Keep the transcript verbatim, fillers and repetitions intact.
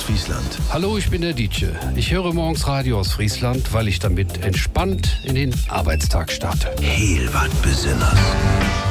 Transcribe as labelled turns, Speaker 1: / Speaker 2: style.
Speaker 1: Friesland.
Speaker 2: Hallo, ich bin der Dietsche. Ich höre morgens Radio aus Friesland, weil ich damit entspannt in den Arbeitstag starte.
Speaker 1: Heel wat besonders.